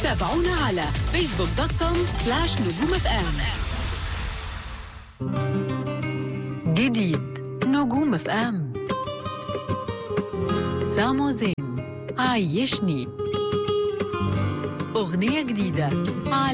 تابعونا على facebook.com/نجوم FM. جديد نجوم FM سامو زين عيشني، أغنية جديدة على